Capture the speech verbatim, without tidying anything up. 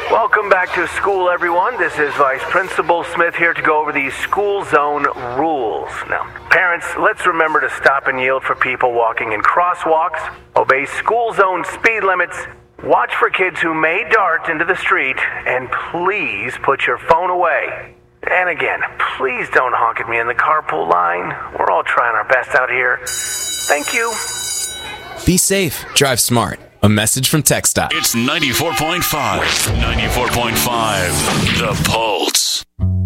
Welcome back to school, everyone. This is Vice Principal Smith here to go over the school zone rules. Now, parents, let's remember to stop and yield for people walking in crosswalks, obey school zone speed limits, watch for kids who may dart into the street, and please put your phone away. And again, please don't honk at me in the carpool line. We're all trying our best out here. Thank you. Be safe. Drive smart. A message from TxDOT. It's ninety-four point five. ninety-four point five. The Pulse.